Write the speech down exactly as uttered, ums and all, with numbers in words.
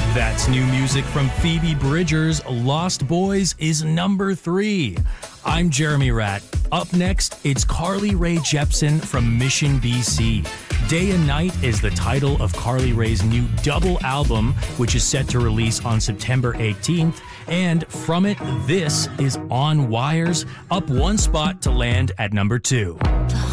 That's new music from Phoebe Bridgers. Lost Boys is number three. I'm Jeremy Ratt. Up next, it's Carly Rae Jepsen from Mission B C. Day and Night is the title of Carly Rae's new double album, which is set to release on September eighteenth. And from it, this is On Wires, up one spot to land at number two. The